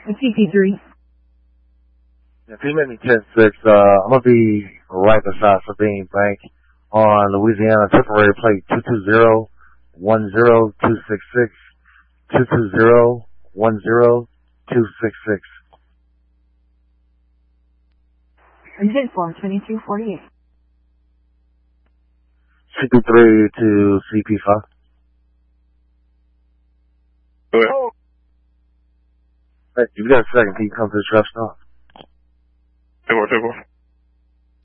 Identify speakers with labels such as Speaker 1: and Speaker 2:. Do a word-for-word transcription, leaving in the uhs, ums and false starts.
Speaker 1: It's C P three.
Speaker 2: If you make me ten six, uh, I'm gonna be right beside Sabine Bank on Louisiana temporary plate two two zero one zero two six six two two zero one zero two six six.
Speaker 1: Exit form twenty-two forty-eight.
Speaker 2: C P three to C P five.
Speaker 3: Go ahead.
Speaker 2: Oh. Hey, you got a second? Can you come to the truck stop?
Speaker 3: Take one, take one.